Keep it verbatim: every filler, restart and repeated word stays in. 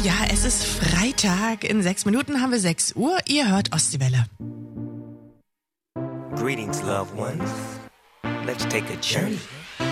Ja, es ist Freitag. In sechs Minuten haben wir sechs Uhr. Ihr hört Ostseewelle. Greetings, loved ones. Let's take a journey